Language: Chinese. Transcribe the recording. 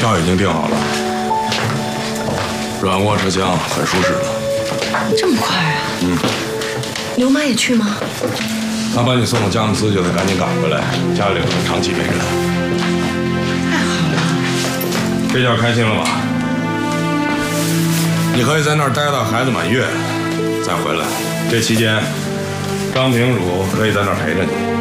票已经订好了，软卧车厢很舒适的。 这么快啊？刘妈也去吗？ 她把你送到佳木斯，就得赶紧赶回来，家里有人长期没人。 太好了， 这下开心了吧？你可以在那儿待到孩子满月，再回来。这期间，张平汝可以在那儿陪着你。